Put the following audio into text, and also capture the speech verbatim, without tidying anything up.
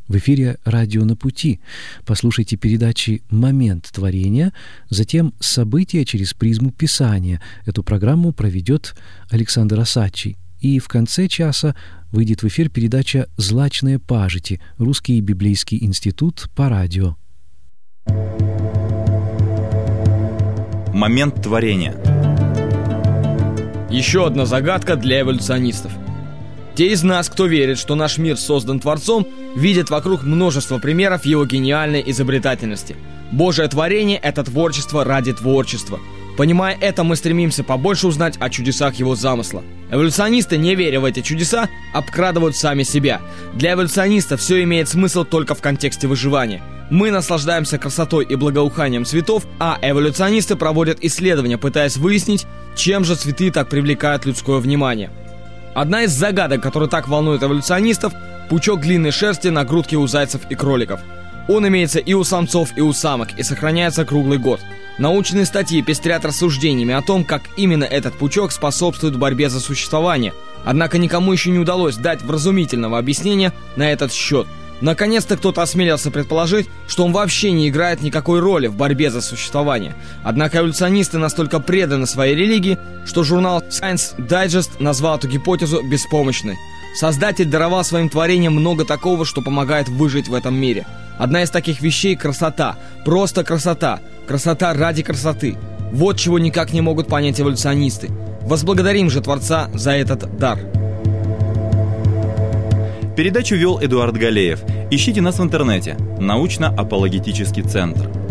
В эфире «Радио на пути». Послушайте передачи «Момент творения», затем «События через призму Писания». Эту программу проведет Александр Осадчий. И в конце часа выйдет в эфир передача «Злачные пажити. Русский библейский институт» по радио. Момент творения. Еще одна загадка для эволюционистов. Те из нас, кто верит, что наш мир создан Творцом, видят вокруг множество примеров его гениальной изобретательности. Божие творение – это творчество ради творчества. Понимая это, мы стремимся побольше узнать о чудесах его замысла. Эволюционисты, не веря в эти чудеса, обкрадывают сами себя. Для эволюциониста все имеет смысл только в контексте выживания. Мы наслаждаемся красотой и благоуханием цветов, а эволюционисты проводят исследования, пытаясь выяснить, чем же цветы так привлекают людское внимание. Одна из загадок, которая так волнует эволюционистов – пучок длинной шерсти на грудке у зайцев и кроликов. Он имеется и у самцов, и у самок, и сохраняется круглый год. Научные статьи пестрят рассуждениями о том, как именно этот пучок способствует борьбе за существование. Однако никому еще не удалось дать вразумительного объяснения на этот счет. Наконец-то кто-то осмелился предположить, что он вообще не играет никакой роли в борьбе за существование. Однако эволюционисты настолько преданы своей религии, что журнал Science Digest назвал эту гипотезу беспомощной. Создатель даровал своим творениям много такого, что помогает выжить в этом мире. Одна из таких вещей – красота. Просто красота. Красота ради красоты. Вот чего никак не могут понять эволюционисты. Возблагодарим же Творца за этот дар. Передачу вел Эдуард Галеев. Ищите нас в интернете. Научно-апологетический центр.